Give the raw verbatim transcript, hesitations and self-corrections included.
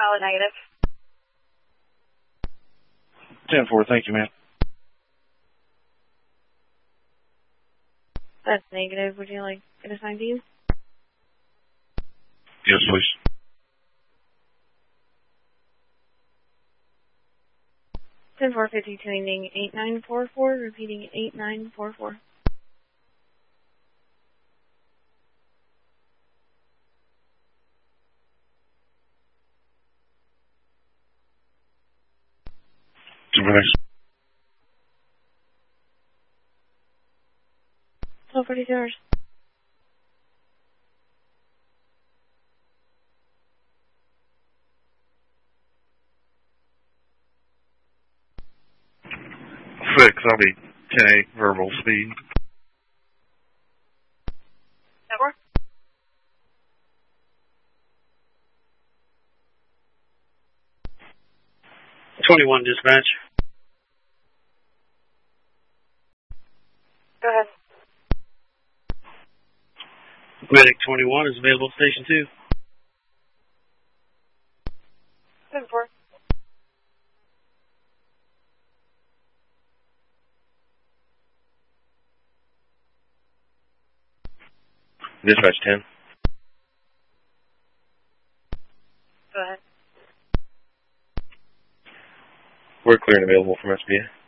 Pilot negative. ten four, thank you, ma'am. That's negative. Would you like it assigned to you? Yes, please. ten four fifty-two, ending eight nine four four, repeating eight nine four four. Super, thanks. twelve forty-two hours. Six, I'll be ten eight, verbal speed. Network? twenty-one, dispatch. Go ahead. Medic twenty-one is available at Station two. ten four. Dispatch ten. Go ahead. We're clear and available from S B A.